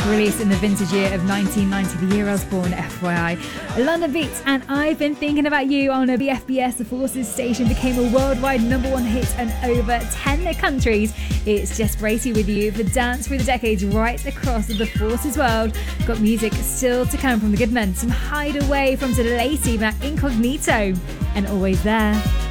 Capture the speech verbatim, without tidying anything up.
released in the vintage year of nineteen ninety, the year I was born, F Y I. London Beats and I've Been Thinking About You on B F B S. The Forces station became a worldwide number one hit in over ten countries. It's Jess Bracey with you for Dance Through the Decades right across the Forces world. Got music still to come from the good men. Some Hideaway from Lacey, Mac Incognito, and Always There.